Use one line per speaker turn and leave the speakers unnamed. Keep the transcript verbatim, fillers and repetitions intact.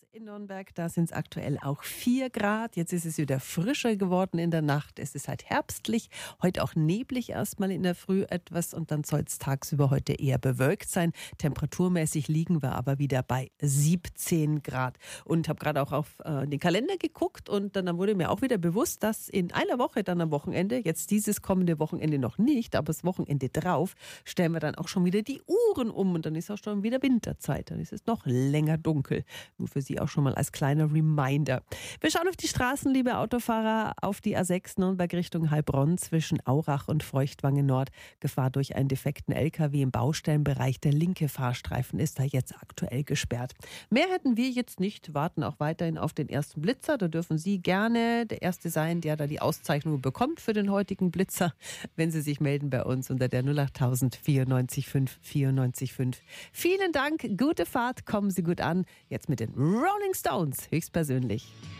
in Nürnberg, da sind es aktuell auch vier Grad. Jetzt ist es wieder frischer geworden in der Nacht. Es ist halt herbstlich, heute auch neblig erstmal in der Früh etwas und dann soll es tagsüber heute eher bewölkt sein. Temperaturmäßig liegen wir aber wieder bei siebzehn Grad. Und habe gerade auch auf äh, den Kalender geguckt und dann wurde mir auch wieder bewusst, dass in einer Woche dann am Wochenende, jetzt dieses kommende Wochenende noch nicht, aber das Wochenende drauf, stellen wir dann auch schon wieder die Uhren um und dann ist auch schon wieder Winterzeit. Dann ist es noch länger dunkel. Nur für Sie auch schon mal als kleiner Reminder. Wir schauen auf die Straßen, liebe Autofahrer, auf die A sechs Nürnberg Richtung Heilbronn zwischen Aurach und Feuchtwangen Nord. Gefahr durch einen defekten L K W im Baustellenbereich. Der linke Fahrstreifen ist da jetzt aktuell gesperrt. Mehr hätten wir jetzt nicht, warten auch weiterhin auf den ersten Blitzer. Da dürfen Sie gerne der Erste sein, der da die Auszeichnung bekommt für den heutigen Blitzer, wenn Sie sich melden bei uns unter der null acht tausend vierundneunzig fünf vierundneunzig fünf. Vielen Dank, gute Fahrt, kommen Sie gut an. Jetzt mit den Rolling Stones, höchstpersönlich.